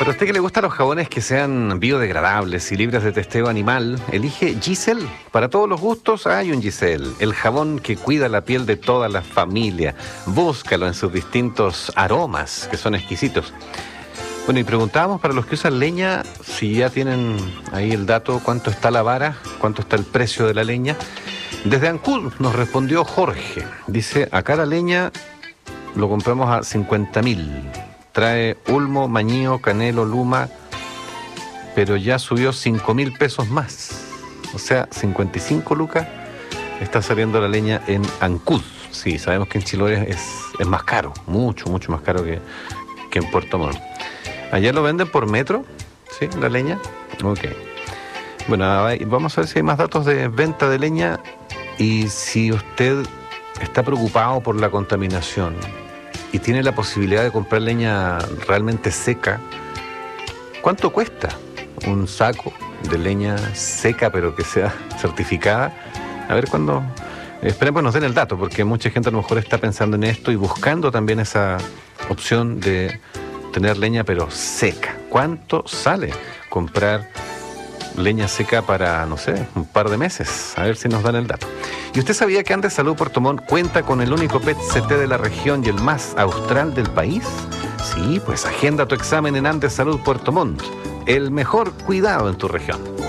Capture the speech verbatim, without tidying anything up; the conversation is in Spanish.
Para usted que le gustan los jabones que sean biodegradables y libres de testeo animal, elige Giselle. Para todos los gustos hay un Giselle, el jabón que cuida la piel de toda la familia. Búscalo en sus distintos aromas, que son exquisitos. Bueno, y preguntábamos para los que usan leña, si ya tienen ahí el dato, cuánto está la vara, cuánto está el precio de la leña. Desde Ancud nos respondió Jorge. Dice, acá la leña lo compramos a cincuenta mil. Trae ulmo, mañío, canelo, luma, pero ya subió cinco mil pesos más. O sea, cincuenta y cinco lucas está saliendo la leña en Ancud. Sí, sabemos que en Chiloé es, es más caro, mucho, mucho más caro que, que en Puerto Montt. ¿Allá lo venden por metro? ¿Sí? ¿La leña? Ok. Bueno, vamos a ver si hay más datos de venta de leña y si usted está preocupado por la contaminación y tiene la posibilidad de comprar leña realmente seca, ¿cuánto cuesta un saco de leña seca pero que sea certificada? A ver cuándo... Esperemos que nos den el dato, porque mucha gente a lo mejor está pensando en esto y buscando también esa opción de tener leña pero seca. ¿Cuánto sale comprar leña seca para, no sé, un par de meses? A ver si nos dan el dato. ¿Y usted sabía que Andes Salud Puerto Montt cuenta con el único P E T C T de la región y el más austral del país? Sí, pues agenda tu examen en Andes Salud Puerto Montt. El mejor cuidado en tu región.